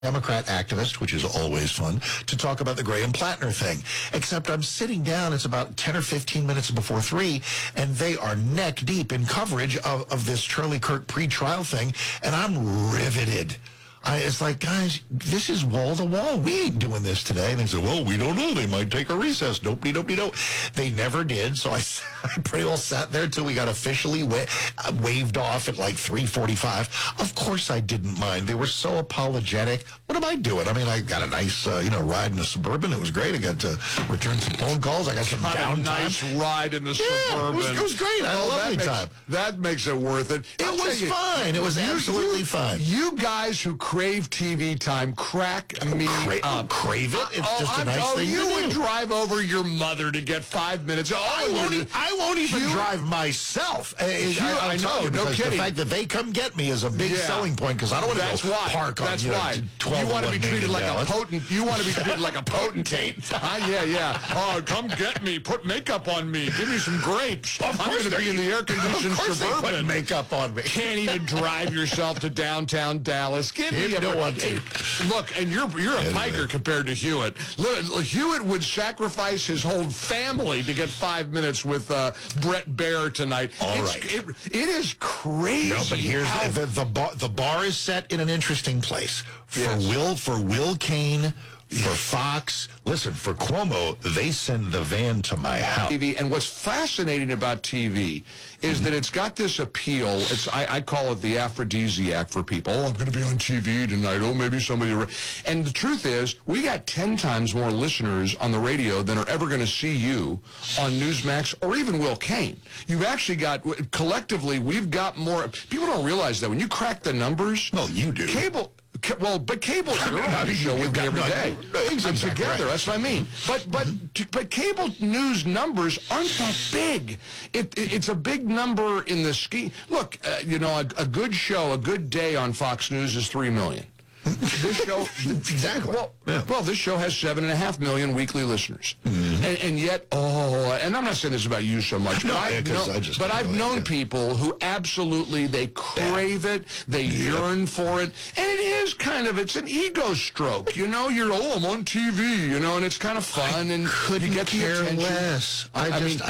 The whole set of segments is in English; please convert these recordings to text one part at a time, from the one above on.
Democrat activist, which is always fun, to talk about the Graham Plattner thing. Except I'm sitting down, it's about 10 or 15 minutes before 3, and they are neck deep in coverage of this Charlie Kirk pre-trial thing, and I'm riveted. It's like, guys, this is wall to wall. We ain't doing this today. And they said, well, we don't know. They might take a recess. Nope. They never did. So I pretty well sat there till we got officially waved off at like 3:45. Of course I didn't mind. They were so apologetic. What am I doing? I mean, I got a nice, ride in a Suburban. It was great. I got to return some phone calls. I got some downtime. A nice ride in the Suburban. It was great. I had a lovely time. That makes it worth it. It was fine. It was absolutely fine. You guys who crave TV time crack me up. Crave it? It's just a nice thing to do. You would drive over your mother to get 5 minutes. I won't even drive myself. I know. No kidding. The fact that they come get me is a big selling point because I don't want to go park on. That's why. You want to be treated like a potent. You want to be treated like a potentate. Yeah. Oh, come get me. Put makeup on me. Give me some grapes. I'm going to be in the air-conditioned Suburban. They put makeup on me. Can't even drive yourself to downtown Dallas. Give me a look, and you're a biker compared to Hewitt. Hewitt would sacrifice his whole family to get 5 minutes with Brett Baer tonight. It is crazy. No, but here's the bar is set in an interesting place for Will Cain. For Fox, listen, for Cuomo, they send the van to my house. TV, and what's fascinating about TV is that it's got this appeal. I call it the aphrodisiac for people. Oh, I'm going to be on TV tonight. Oh, maybe somebody... And the truth is, we got 10 times more listeners on the radio than are ever going to see you on Newsmax or even Will Cain. You've actually got, collectively, we've got more... People don't realize that when you crack the numbers... No, you do. But cable, you're on the show with me every day. I'm together. That's what I mean. But cable news numbers aren't that big. It's a big number in the scheme. Look, a good show, a good day on Fox News is 3 million. This show, exactly. Well, this show has 7.5 million weekly listeners, and yet, and I'm not saying this about you so much, but I've known people who absolutely they crave it, they yearn for it, and it is it's an ego stroke, you're I'm on TV, and it's kind of fun, and couldn't you get care the less. I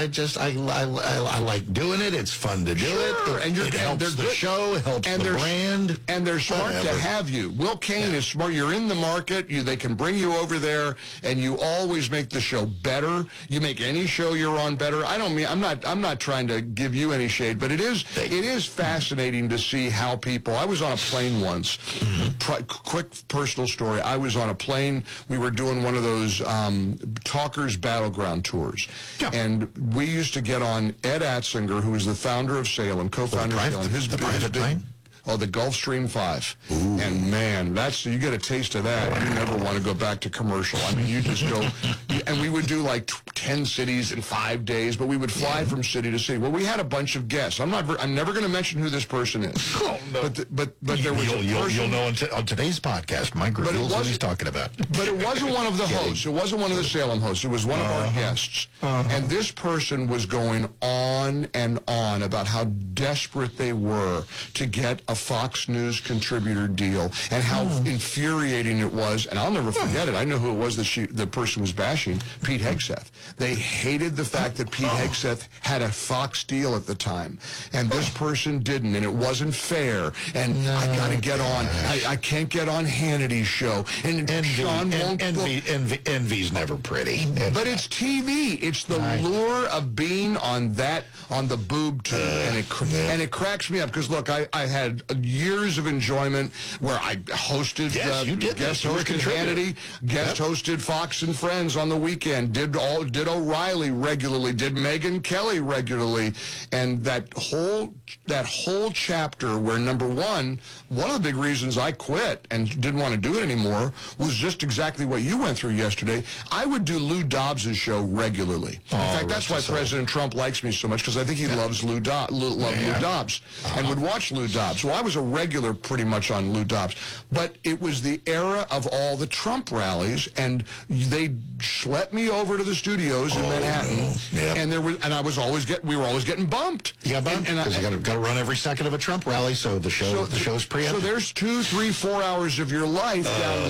like doing it. It's fun to do it, and it helps the show, it helps the brand, and they're smart to have you. Will Cain is smart. You're in the market. They can bring you over there, and you always make the show better. You make any show you're on better. I'm not trying to give you any shade, but it is fascinating to see how people. I was on a plane once. Quick personal story. I was on a plane. We were doing one of those Talkers Battleground tours, and we used to get on Ed Atzinger, who was the founder of Salem, co-founder of Salem. The private plane. Oh, the Gulfstream 5. Ooh. And man, you get a taste of that. You never want to go back to commercial. I mean, you just go, and we would do like 10 cities in 5 days, but we would fly from city to city. Well, we had a bunch of guests. I'm never going to mention who this person is. Oh, no. But there was a person. You'll know on today's podcast, Mike reveals what he's talking about. But it wasn't one of the hosts. It wasn't one of the Salem hosts. It was one of our guests. And this person was going on and on about how desperate they were to get a Fox News contributor deal and how infuriating it was. And I'll never forget it. I know who it was that the person was bashing, Pete Hegseth. They hated the fact that Pete Hegseth had a Fox deal at the time, and this person didn't, and it wasn't fair. And I got to get on. I can't get on Hannity's show. And Sean won't. Envy's never pretty. But it's TV. It's the lure of being on the boob tube, and it cracks me up because look, I had years of enjoyment where I hosted, guest hosted Hannity, guest hosted Fox and Friends on the weekend, did O'Reilly regularly, did Megyn Kelly regularly, and that whole chapter where number one of the big reasons I quit and didn't want to do it anymore was just exactly what you went through yesterday. I would do Lou Dobbs' show regularly. In fact, that's why President Trump likes me so much, because I think he loves Lou Dobbs and would watch Lou Dobbs. I was a regular pretty much on Lou Dobbs. But it was the era of all the Trump rallies, and they schlepped me over to the studios in Manhattan, and we were always getting bumped. You got bumped because you got to run every second of a Trump rally, so the show's preempted. So there's 2, 3, 4 hours of your life down